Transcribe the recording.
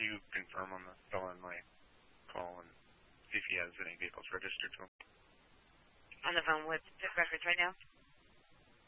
you confirm on the fellow in my call and see if he has any vehicles registered to him? On the phone with records right now?